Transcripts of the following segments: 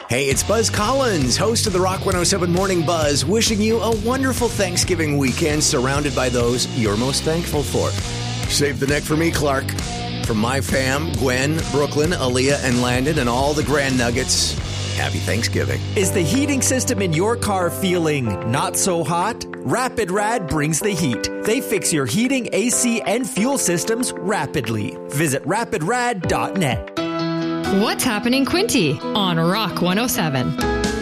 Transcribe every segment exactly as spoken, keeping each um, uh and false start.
Hey, it's Buzz Collins, host of the Rock one oh seven Morning Buzz, wishing you a wonderful Thanksgiving weekend surrounded by those you're most thankful for. Save the neck for me, Clark. From my fam, Gwen, Brooklyn, Aaliyah, and Landon, and all the Grand Nuggets, happy Thanksgiving. Is the heating system in your car feeling not so hot? Rapid Rad brings the heat. They fix your heating, A C, and fuel systems rapidly. Visit rapid rad dot net. What's happening, Quinty, on Rock one oh seven?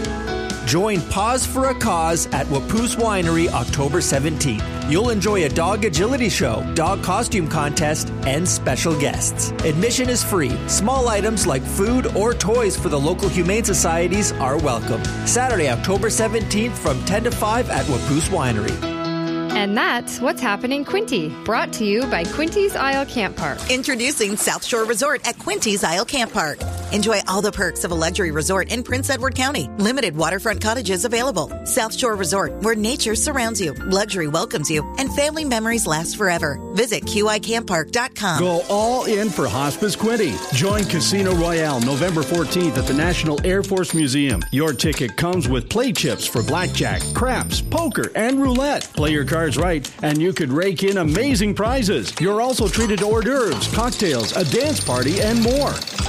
Join Pause for a Cause at Wapoose Winery October seventeenth. You'll enjoy a dog agility show, dog costume contest, and special guests. Admission is free. Small items like food or toys for the local humane societies are welcome. Saturday, October seventeenth from ten to five at Wapoose Winery. And that's What's Happening, Quinty, brought to you by Quinty's Isle Camp Park. Introducing South Shore Resort at Quinty's Isle Camp Park. Enjoy all the perks of a luxury resort in Prince Edward County. Limited waterfront cottages available. South Shore Resort, where nature surrounds you, luxury welcomes you, and family memories last forever. Visit Q I camp park dot com. Go all in for Hospice Quinty. Join Casino Royale November fourteenth at the National Air Force Museum. Your ticket comes with play chips for blackjack, craps, poker, and roulette. Play your cards right, and you could rake in amazing prizes. You're also treated to hors d'oeuvres, cocktails, a dance party, and more.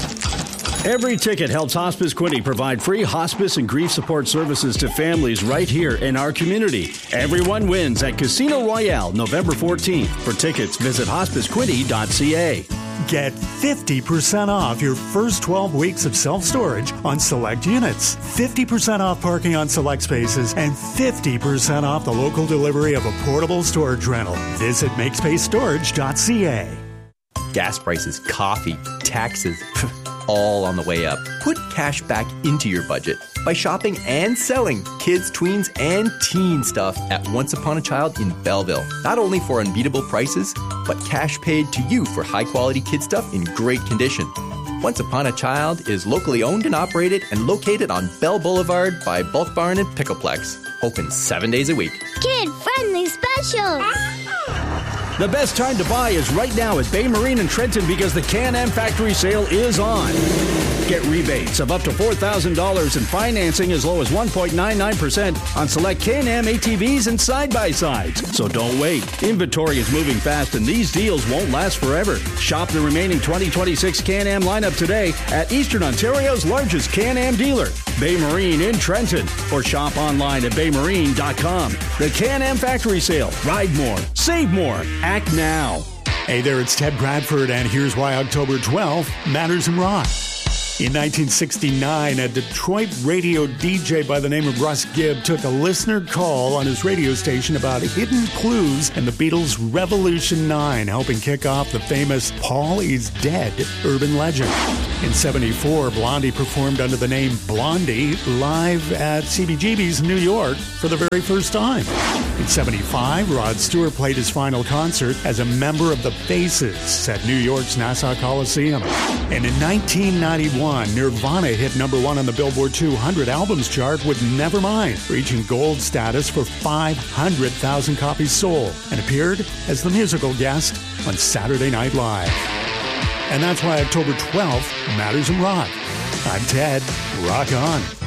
Every ticket helps Hospice Quinty provide free hospice and grief support services to families right here in our community. Everyone wins at Casino Royale November fourteenth. For tickets, visit hospice quinty dot c a. Get fifty percent off your first twelve weeks of self-storage on select units, fifty percent off parking on select spaces, and fifty percent off the local delivery of a portable storage rental. Visit make space storage dot c a. Gas prices, coffee, taxes, all on the way up. Put cash back into your budget by shopping and selling kids, tweens, and teen stuff at Once Upon a Child in Belleville. Not only for unbeatable prices, but cash paid to you for high-quality kid stuff in great condition. Once Upon a Child is locally owned and operated and located on Bell Boulevard by Bulk Barn and Pickleplex. Open seven days a week. Kid-friendly specials! The best time to buy is right now at Bay Marine in Trenton because the Can-Am Factory Sale is on. Get rebates of up to four thousand dollars and financing as low as one point nine nine percent on select Can-Am A T Vs and side-by-sides. So don't wait. Inventory is moving fast and these deals won't last forever. Shop the remaining twenty twenty-six Can-Am lineup today at Eastern Ontario's largest Can-Am dealer, Bay Marine in Trenton, or shop online at bay marine dot com. The Can-Am Factory Sale. Ride more. Save more. Act now. Hey there, it's Ted Bradford, and here's why October twelfth matters in rock. In nineteen sixty-nine, a Detroit radio D J by the name of Russ Gibb took a listener call on his radio station about hidden clues in the Beatles' Revolution nine, helping kick off the famous Paul is Dead urban legend. In seventy-four, Blondie performed under the name Blondie live at C B G B's in New York for the very first time. In seventy-five, Rod Stewart played his final concert as a member of the Faces at New York's Nassau Coliseum. And in nineteen ninety-one, Nirvana hit number one on the Billboard two hundred albums chart with Nevermind, reaching gold status for five hundred thousand copies sold, and appeared as the musical guest on Saturday Night Live. And that's why October twelfth matters in rock. I'm Ted. Rock on.